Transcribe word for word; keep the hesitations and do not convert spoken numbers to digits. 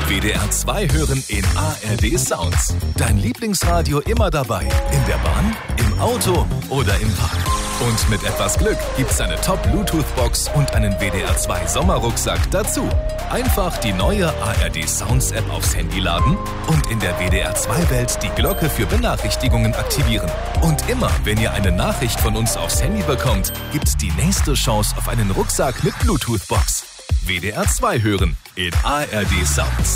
W D R zwei hören in A R D Sounds. Dein Lieblingsradio immer dabei. In der Bahn, im Auto oder im Park. Und mit etwas Glück gibt's eine Top-Bluetooth-Box und einen W D R zwei Sommerrucksack dazu. Einfach die neue A R D Sounds App aufs Handy laden und in der W D R zwei Welt die Glocke für Benachrichtigungen aktivieren. Und immer, wenn ihr eine Nachricht von uns aufs Handy bekommt, gibt's die nächste Chance auf einen Rucksack mit Bluetooth-Box. W D R zwei hören in A R D Sounds.